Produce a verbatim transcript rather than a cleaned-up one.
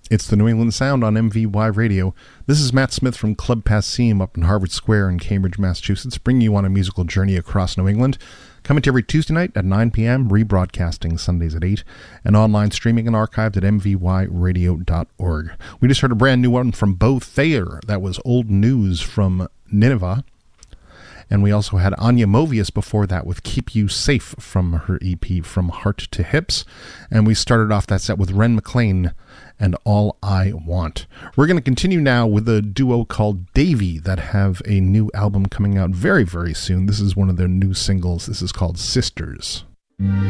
It's the New England Sound on M V Y Radio. This is Matt Smith from Club Passim up in Harvard Square in Cambridge, Massachusetts, bringing you on a musical journey across New England. Coming to you every Tuesday night at nine p.m., rebroadcasting Sundays at eight, and online streaming and archived at m v y radio dot org. We just heard a brand new one from Bo Thayer. That was Old News from Nineveh. And we also had Anya Movius before that with Keep You Safe from her E P From Heart to Hips. And we started off that set with Ren McLean and All I Want. We're going to continue now with a duo called Davy that have a new album coming out very, very soon. This is one of their new singles. This is called Sisters.